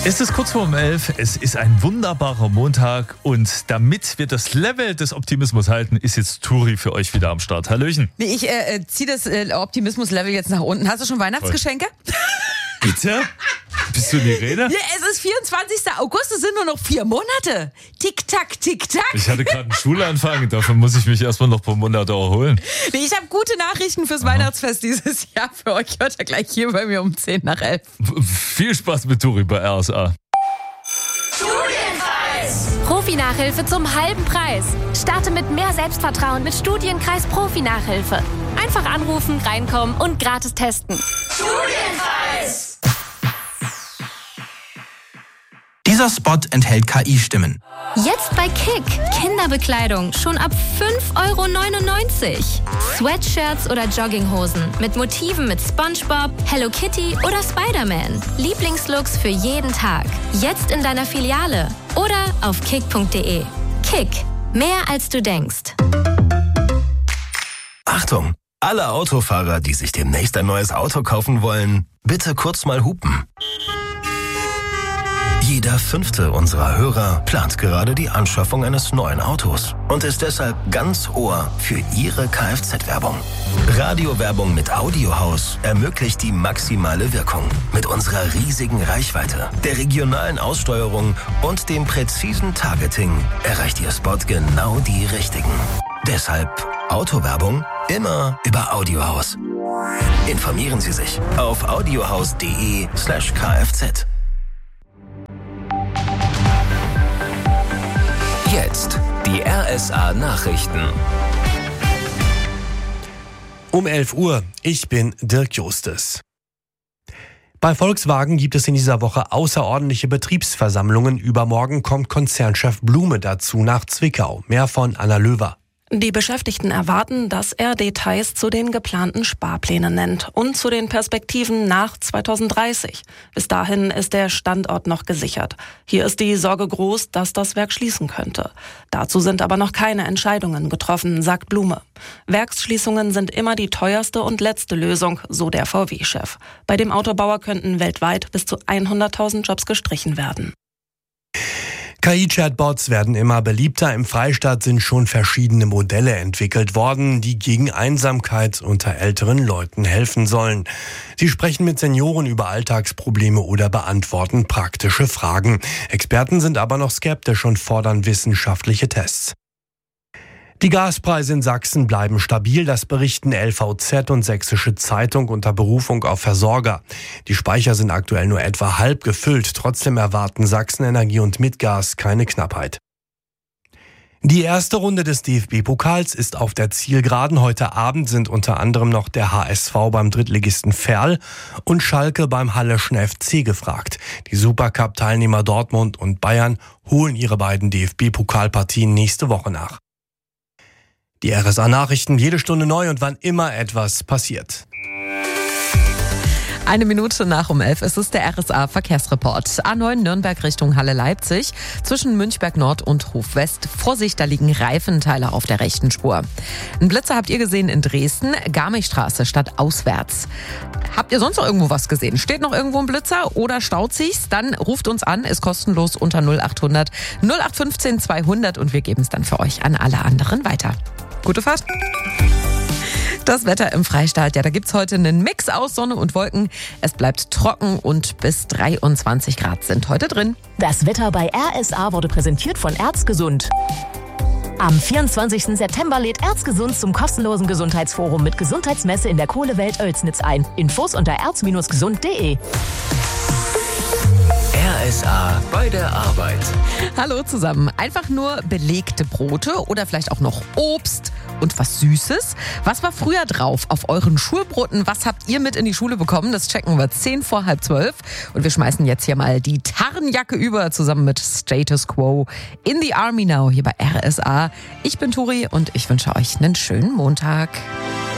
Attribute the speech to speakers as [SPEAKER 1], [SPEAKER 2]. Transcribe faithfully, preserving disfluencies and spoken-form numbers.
[SPEAKER 1] Es ist kurz vor um elf, es ist ein wunderbarer Montag und damit wir das Level des Optimismus halten, ist jetzt Turi für euch wieder am Start. Hallöchen.
[SPEAKER 2] Nee, ich äh, ziehe das äh, Optimismus-Level jetzt nach unten. Hast du schon Weihnachtsgeschenke?
[SPEAKER 1] Bitte? Bist du in die Rede?
[SPEAKER 2] Ja, es ist vierundzwanzigster August, es sind nur noch vier Monate. Tick-Tack, tick-tack.
[SPEAKER 1] Ich hatte gerade einen Schulanfang, dafür muss ich mich erstmal noch ein paar Monate erholen.
[SPEAKER 2] Nee, ich habe gute Nachrichten fürs Aha. Weihnachtsfest dieses Jahr für euch. Hört ihr gleich hier bei mir um zehn nach elf.
[SPEAKER 1] Viel Spaß mit Turi bei R S A.
[SPEAKER 3] Studienkreis! Profi-Nachhilfe zum halben Preis. Starte mit mehr Selbstvertrauen mit Studienkreis Profi-Nachhilfe. Einfach anrufen, reinkommen und gratis testen.
[SPEAKER 4] Studienkreis!
[SPEAKER 5] Dieser Spot enthält K I-Stimmen.
[SPEAKER 3] Jetzt bei Kick. Kinderbekleidung schon ab fünf Euro neunundneunzig. Sweatshirts oder Jogginghosen mit Motiven mit SpongeBob, Hello Kitty oder Spider-Man. Lieblingslooks für jeden Tag. Jetzt in deiner Filiale oder auf kick punkt de. Kick. Mehr als du denkst.
[SPEAKER 6] Achtung! Alle Autofahrer, die sich demnächst ein neues Auto kaufen wollen, bitte kurz mal hupen. Jeder fünfte unserer Hörer plant gerade die Anschaffung eines neuen Autos und ist deshalb ganz Ohr für Ihre Kfz-Werbung. Radiowerbung mit Audiohaus ermöglicht die maximale Wirkung. Mit unserer riesigen Reichweite, der regionalen Aussteuerung und dem präzisen Targeting erreicht Ihr Spot genau die Richtigen. Deshalb Autowerbung immer über Audiohaus. Informieren Sie sich auf audiohaus.de slash kfz.
[SPEAKER 7] Jetzt die R S A-Nachrichten.
[SPEAKER 8] Um elf Uhr, ich bin Dirk Justes. Bei Volkswagen gibt es in dieser Woche außerordentliche Betriebsversammlungen. Übermorgen kommt Konzernchef Blume dazu nach Zwickau. Mehr von Anna Löwer.
[SPEAKER 9] Die Beschäftigten erwarten, dass er Details zu den geplanten Sparplänen nennt und zu den Perspektiven nach zweitausenddreißig. Bis dahin ist der Standort noch gesichert. Hier ist die Sorge groß, dass das Werk schließen könnte. Dazu sind aber noch keine Entscheidungen getroffen, sagt Blume. Werksschließungen sind immer die teuerste und letzte Lösung, so der V W-Chef. Bei dem Autobauer könnten weltweit bis zu hunderttausend Jobs gestrichen werden.
[SPEAKER 8] K I-Chatbots werden immer beliebter. Im Freistaat sind schon verschiedene Modelle entwickelt worden, die gegen Einsamkeit unter älteren Leuten helfen sollen. Sie sprechen mit Senioren über Alltagsprobleme oder beantworten praktische Fragen. Experten sind aber noch skeptisch und fordern wissenschaftliche Tests. Die Gaspreise in Sachsen bleiben stabil, das berichten L V Z und Sächsische Zeitung unter Berufung auf Versorger. Die Speicher sind aktuell nur etwa halb gefüllt, trotzdem erwarten Sachsen-Energie und Mitgas keine Knappheit. Die erste Runde des D F B-Pokals ist auf der Zielgeraden. Heute Abend sind unter anderem noch der H S V beim Drittligisten Verl und Schalke beim Halleschen F C gefragt. Die Supercup-Teilnehmer Dortmund und Bayern holen ihre beiden D F B-Pokalpartien nächste Woche nach. Die R S A-Nachrichten jede Stunde neu und wann immer etwas passiert.
[SPEAKER 2] Eine Minute nach um elf ist es der R S A-Verkehrsreport. A neun Nürnberg Richtung Halle-Leipzig. Zwischen Münchberg Nord und Hof West. Vorsicht, da liegen Reifenteile auf der rechten Spur. Ein Blitzer habt ihr gesehen in Dresden. Garmichstraße statt auswärts. Habt ihr sonst noch irgendwo was gesehen? Steht noch irgendwo ein Blitzer oder staut sich's? Dann ruft uns an, ist kostenlos unter null acht hundert null acht fünfzehn zweihundert und wir geben es dann für euch an alle anderen weiter. Gute Fahrt! Das Wetter im Freistaat, ja, da gibt's heute einen Mix aus Sonne und Wolken. Es bleibt trocken und bis dreiundzwanzig Grad sind heute drin.
[SPEAKER 10] Das Wetter bei R S A wurde präsentiert von Erzgesund. Am vierundzwanzigsten September lädt Erzgesund zum kostenlosen Gesundheitsforum mit Gesundheitsmesse in der Kohlewelt Oelsnitz ein. Infos unter erz Bindestrich gesund Punkt de.
[SPEAKER 7] R S A bei der Arbeit.
[SPEAKER 2] Hallo zusammen. Einfach nur belegte Brote oder vielleicht auch noch Obst und was Süßes. Was war früher drauf auf euren Schulbroten? Was habt ihr mit in die Schule bekommen? Das checken wir zehn vor halb zwölf. Und wir schmeißen jetzt hier mal die Tarnjacke über, zusammen mit Status Quo in the Army Now hier bei R S A. Ich bin Turi und ich wünsche euch einen schönen Montag.